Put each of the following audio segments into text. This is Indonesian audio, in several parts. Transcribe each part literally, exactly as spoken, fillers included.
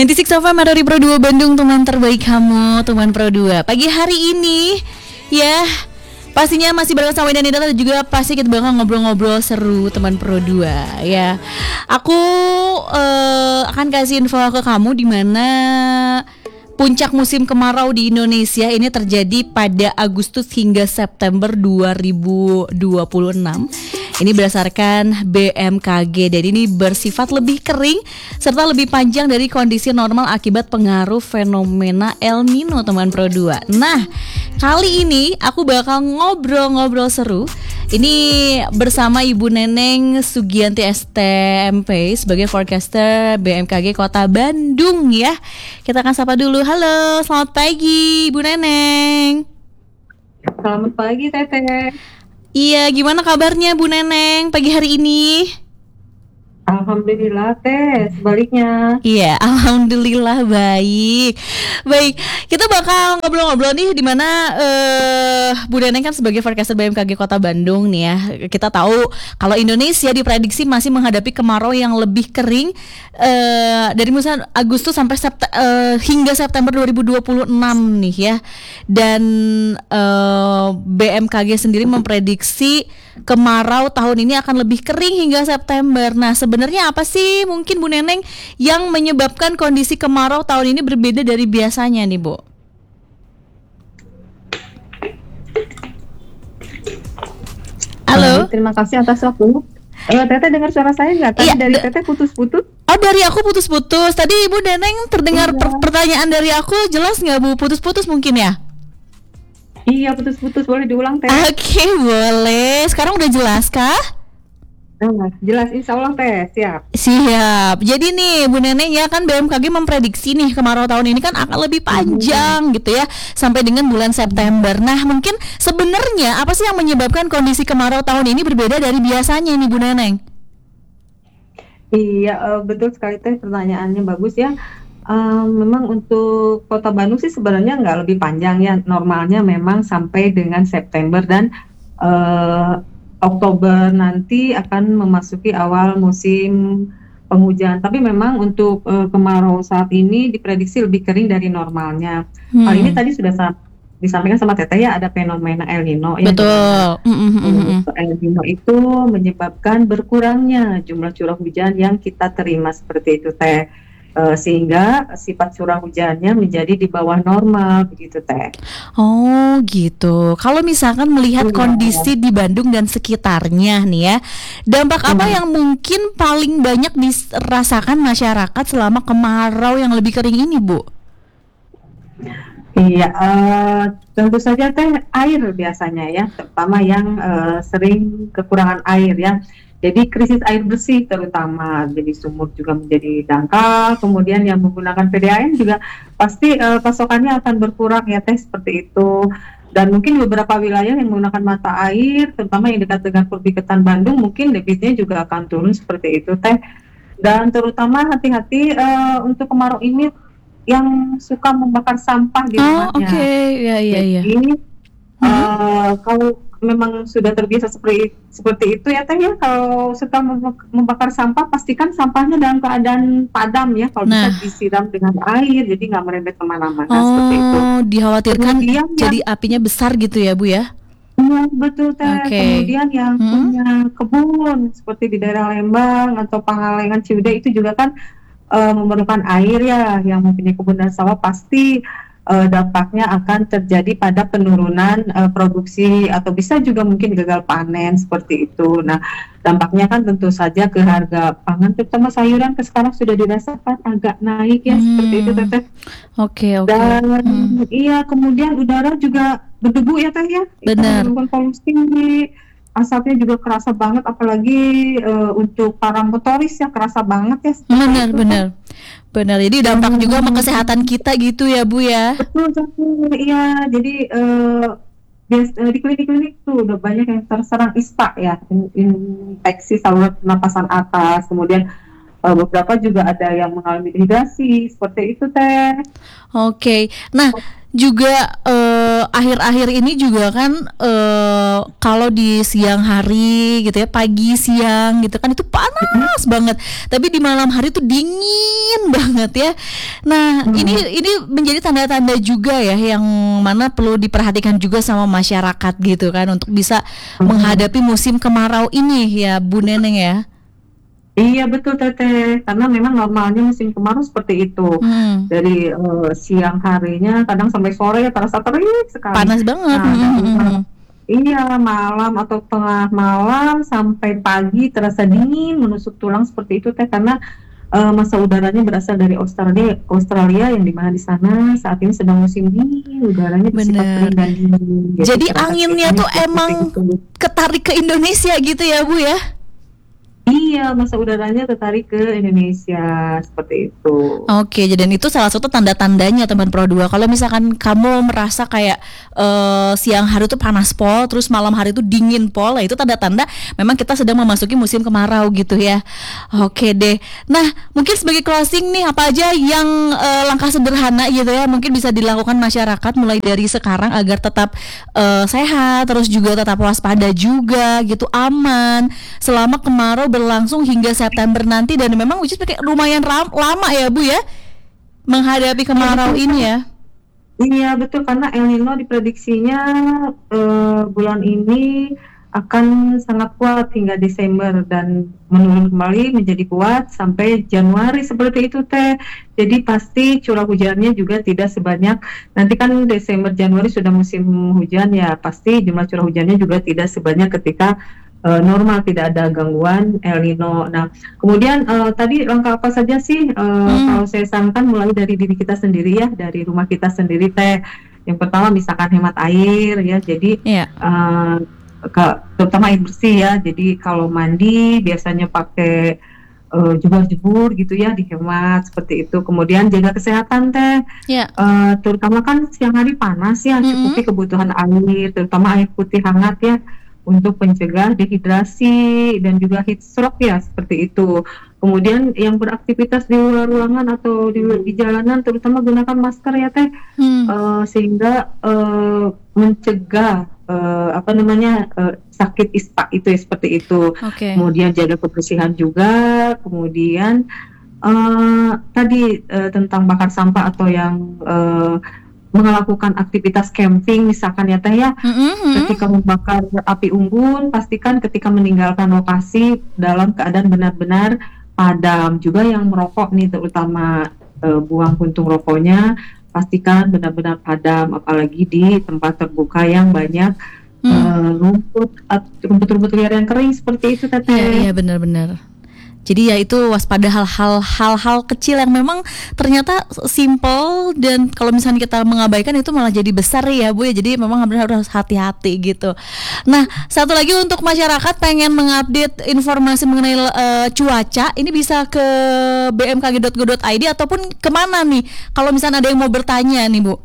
sembilan puluh enam F M dari Pro dua Bandung, teman terbaik kamu, teman Pro dua. Pagi hari ini ya pastinya masih bareng sama Ida dan juga pasti kita bakal ngobrol-ngobrol seru teman Pro dua ya. Aku uh, akan kasih info ke kamu di mana puncak musim kemarau di Indonesia ini terjadi pada Agustus hingga September dua ribu dua puluh enam. Ini berdasarkan B M K G dan ini bersifat lebih kering serta lebih panjang dari kondisi normal akibat pengaruh fenomena El Nino teman Pro dua. Nah, kali ini aku bakal ngobrol-ngobrol seru ini bersama Ibu Neneng Sugianti S T M P sebagai forecaster B M K G Kota Bandung ya. Kita akan sapa dulu. Halo, selamat pagi Ibu Neneng. Selamat pagi Teteh. Iya, gimana kabarnya Bu Neneng pagi hari ini? Alhamdulillah Teh, sebaliknya. Iya, alhamdulillah baik. Baik, kita bakal ngobrol-ngobrol nih di mana uh, Bu Neneng kan sebagai forecaster B M K G Kota Bandung nih ya. Kita tahu kalau Indonesia diprediksi masih menghadapi kemarau yang lebih kering uh, dari musim Agustus sampai Sept- uh, hingga September dua ribu dua puluh enam nih ya. Dan uh, B M K G sendiri memprediksi kemarau tahun ini akan lebih kering hingga September. Nah, sebenarnya apa sih mungkin Bu Neneng yang menyebabkan kondisi kemarau tahun ini berbeda dari biasanya nih, Bu? Halo. Terima kasih atas waktu. Eh, Teteh dengar suara saya nggak? Tadi iya, dari d- Teteh putus-putus. Oh, dari aku putus-putus. Tadi Ibu Neneng terdengar Iya. per- pertanyaan dari aku jelas nggak, Bu? Putus-putus mungkin ya? Iya, putus-putus, boleh diulang Teh. Oke, boleh. Sekarang udah jelas kah? Nah, jelas insya Allah Teh, siap. Siap. Jadi nih Bu Neneng ya kan B M K G memprediksi nih kemarau tahun ini kan akan lebih panjang hmm. gitu ya sampai dengan bulan September. Nah, mungkin sebenarnya apa sih yang menyebabkan kondisi kemarau tahun ini berbeda dari biasanya nih Bu Neneng? Iya, uh, betul sekali Teh, pertanyaannya bagus ya. Uh, memang untuk Kota Bandung sih sebenarnya nggak lebih panjang ya. Normalnya memang sampai dengan September dan uh, Oktober nanti akan memasuki awal musim penghujan. Tapi memang untuk uh, kemarau saat ini diprediksi lebih kering dari normalnya. Hmm. Hal ini tadi sudah sa- disampaikan sama Teteh ya, ada fenomena El Nino. Betul. Ya, El Nino itu menyebabkan berkurangnya jumlah curah hujan yang kita terima seperti itu Teh. Uh, sehingga sifat curah hujannya menjadi di bawah normal begitu Teh. Oh gitu. Kalau misalkan melihat Iya. kondisi di Bandung dan sekitarnya nih ya, dampak apa Hmm. yang mungkin paling banyak dirasakan masyarakat selama kemarau yang lebih kering ini, Bu? Iya, uh, tentu saja Teh air biasanya ya, terutama yang uh, sering kekurangan air ya. Jadi krisis air bersih terutama, jadi sumur juga menjadi dangkal, kemudian yang menggunakan P D A M juga pasti uh, pasokannya akan berkurang ya Teh, seperti itu. Dan mungkin beberapa wilayah yang menggunakan mata air, terutama yang dekat dengan Perbiketan Bandung, mungkin debitnya juga akan turun seperti itu Teh. Dan terutama hati-hati uh, untuk kemarau ini yang suka membakar sampah di rumahnya. Oh, oke, okay. ya, ya, ya. Jadi uh, kalau memang sudah terbiasa seperti seperti itu ya Teh ya, kalau suka membakar sampah pastikan sampahnya dalam keadaan padam ya, kalau nah. bisa disiram dengan air jadi nggak merembet kemana-mana. Oh, seperti itu. Dikhawatirkan Kemudian jadi yang, apinya besar gitu ya Bu ya? Iya betul Teh. Okay. Kemudian yang hmm? punya kebun seperti di daerah Lembang atau Pangalengan Ciwidey itu juga kan uh, memerlukan air ya, yang mempunyai kebun dan sawah pasti Uh, dampaknya akan terjadi pada penurunan uh, produksi atau bisa juga mungkin gagal panen seperti itu. Nah, dampaknya kan tentu saja ke harga pangan, terutama sayuran ke sekarang sudah dirasakan agak naik ya, hmm. seperti itu Teteh. Oke okay, oke. Okay. Dan hmm. iya, kemudian udara juga berdebu ya Teh ya. Benar. Itu polusi, asapnya juga kerasa banget, apalagi uh, untuk para motoris ya kerasa banget ya. Benar benar. Benar, jadi dampak hmm. juga sama kesehatan kita gitu ya Bu ya. Betul, betul, iya. Jadi uh, bias, uh, di klinik-klinik tuh udah banyak yang terserang ispa ya, infeksi saluran pernapasan atas. Kemudian uh, beberapa juga ada yang mengalami dehidrasi, seperti itu Teh. Oke, nah juga eh, akhir-akhir ini juga kan eh, kalau di siang hari gitu ya, pagi siang gitu kan itu panas banget, tapi di malam hari tuh dingin banget ya. Nah Hmm. ini ini menjadi tanda-tanda juga ya yang mana perlu diperhatikan juga sama masyarakat gitu kan untuk bisa menghadapi musim kemarau ini ya Bu Neneng ya. Iya betul Teteh, karena memang normalnya musim kemarau seperti itu. Hmm, Dari eh, siang harinya kadang sampai sore terasa terik sekali. panas banget. Nah, Hmm, dan hmm, hmm, hmm. iya malam atau tengah malam sampai pagi terasa dingin menusuk tulang seperti itu Teh, karena eh, masa udaranya berasal dari Australia, Australia yang dimana di sana saat ini sedang musim dingin, udaranya bersifat Bener. kering dan dingin. Gitu, Jadi terasa anginnya sekitarnya tuh seperti emang itu. ketarik ke Indonesia gitu ya Bu ya. Iya, masa udaranya tertarik ke Indonesia seperti itu. Oke, jadi dan itu salah satu tanda-tandanya teman Pro dua. Kalau misalkan kamu merasa kayak eh, siang hari tuh panas pol, terus malam hari tuh dingin pol, lah itu tanda-tanda memang kita sedang memasuki musim kemarau gitu ya. Oke deh. Nah, mungkin sebagai closing nih apa aja yang eh, langkah sederhana gitu ya mungkin bisa dilakukan masyarakat mulai dari sekarang agar tetap eh, sehat, terus juga tetap waspada juga gitu, aman selama kemarau berlangsung hingga September nanti, dan memang which is kayak lumayan ram- lama ya Bu ya menghadapi kemarau betul, ini ya. Iya betul, karena El Nino diprediksinya eh, bulan ini akan sangat kuat hingga Desember dan menurun kembali menjadi kuat sampai Januari seperti itu Teh. Jadi pasti curah hujannya juga tidak sebanyak, nanti kan Desember Januari sudah musim hujan ya, pasti jumlah curah hujannya juga tidak sebanyak ketika eh, normal, tidak ada gangguan El Nino. Nah, kemudian eh, tadi langkah apa saja sih eh, Hmm, kalau saya sarankan mulai dari diri kita sendiri ya, dari rumah kita sendiri Teh. Yang pertama misalkan hemat air ya, jadi ya. eh, ke- terutama air bersih ya. Jadi kalau mandi biasanya pakai eh, jubur-jubur gitu ya, dihemat seperti itu. Kemudian jaga kesehatan Teh. Ya. Eh, terutama kan siang hari panas ya, Mm-mm. cukupi kebutuhan air, terutama air putih hangat ya, untuk mencegah dehidrasi dan juga heat stroke ya, seperti itu. Kemudian yang beraktivitas di luar ruangan atau di, di jalanan, terutama gunakan masker ya Teh, Hmm. eh, sehingga eh, mencegah eh, apa namanya eh, sakit ispa itu ya, seperti itu. Oke. Kemudian jaga kebersihan juga. Kemudian eh, tadi eh, tentang bakar sampah atau yang eh, melakukan aktivitas camping misalkan ya Teh ya, Mm-mm. ketika membakar api unggun pastikan ketika meninggalkan lokasi dalam keadaan benar-benar padam. Juga yang merokok nih, terutama eh, buang puntung rokoknya pastikan benar-benar padam, apalagi di tempat terbuka yang banyak Hmm. eh, rumput at- rumput-rumput liar yang kering seperti itu Teteh. Iya, iya benar-benar. Jadi ya itu waspada hal-hal hal-hal kecil yang memang ternyata simple, dan kalau misalnya kita mengabaikan itu malah jadi besar ya Bu ya. Jadi memang benar harus hati-hati gitu. Nah, satu lagi untuk masyarakat pengen mengupdate informasi mengenai eh, cuaca, ini bisa ke b m k g dot go dot i d ataupun kemana nih? Kalau misalnya ada yang mau bertanya nih Bu.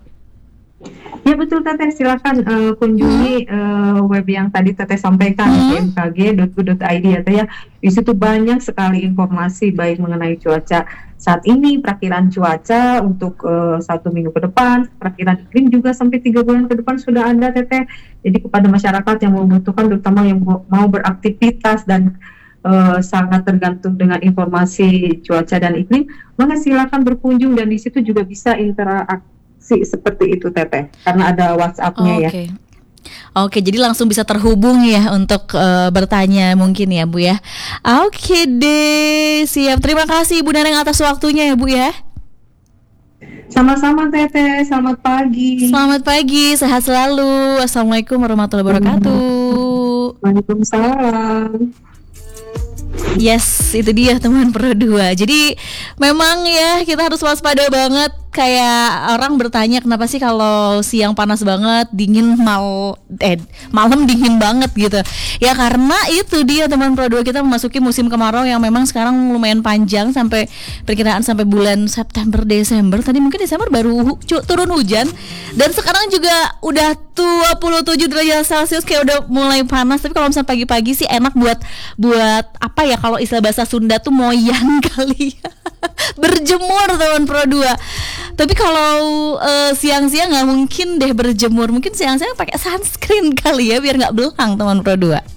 Ya betul Teteh, silakan eh, kunjungi eh, web yang tadi Teteh sampaikan, Hmm. b m k g dot go dot i d ya Teh ya. Di situ banyak sekali informasi baik mengenai cuaca saat ini, perakiraan cuaca untuk eh, satu minggu ke depan, perakiraan iklim juga sampai tiga bulan ke depan sudah ada Teteh. Jadi kepada masyarakat yang membutuhkan, terutama yang mau, mau beraktivitas dan eh, sangat tergantung dengan informasi cuaca dan iklim, maka silakan berkunjung, dan di situ juga bisa interaksi seperti itu Teteh, karena ada WhatsApp-nya ya. Oke. Oke, jadi langsung bisa terhubung ya untuk eh, bertanya mungkin ya Bu ya. Oke deh, siap. Terima kasih Bu Neneng atas waktunya ya Bu ya. Sama-sama Teteh, selamat pagi. Selamat pagi, sehat selalu. Assalamualaikum warahmatullahi wabarakatuh. Waalaikumsalam. Yes, itu dia teman Pro dua. Jadi memang ya kita harus waspada banget. Kayak orang bertanya kenapa sih kalau siang panas banget, dingin mal eh malam dingin banget gitu. Ya karena itu dia teman Pro dua, kita memasuki musim kemarau yang memang sekarang lumayan panjang, sampai perkiraan sampai bulan September Desember. Tadi mungkin Desember baru hu- cu- turun hujan, dan sekarang juga udah dua puluh tujuh derajat Celcius, kayak udah mulai panas. Tapi kalau misalnya pagi-pagi sih enak buat buat apa ya, kalau istilah bahasa Sunda tuh moyan kali ya. Berjemur teman Pro dua. Tapi kalau eh, siang-siang nggak mungkin deh berjemur, mungkin siang-siang pakai sunscreen kali ya biar nggak belang teman Pro dua.